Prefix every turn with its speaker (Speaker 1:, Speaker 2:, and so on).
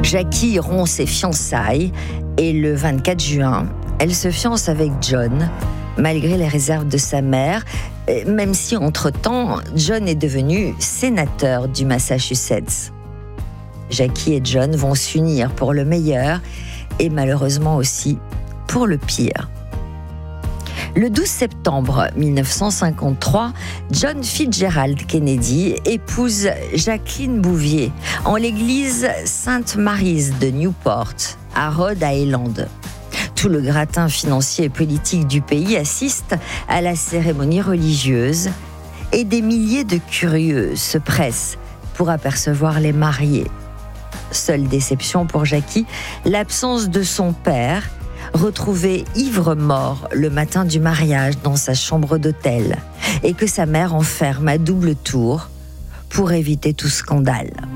Speaker 1: Jackie rompt ses fiançailles et le 24 juin, elle se fiance avec John, malgré les réserves de sa mère, même si entre-temps, John est devenu sénateur du Massachusetts. Jackie et John vont s'unir pour le meilleur et malheureusement aussi pour le pire. Le 12 septembre 1953, John Fitzgerald Kennedy épouse Jacqueline Bouvier en l'église Sainte Mary's de Newport, à Rhode Island. Tout le gratin financier et politique du pays assiste à la cérémonie religieuse et des milliers de curieux se pressent pour apercevoir les mariés. Seule déception pour Jackie, l'absence de son père, retrouvé ivre-mort le matin du mariage dans sa chambre d'hôtel et que sa mère enferme à double tour pour éviter tout scandale.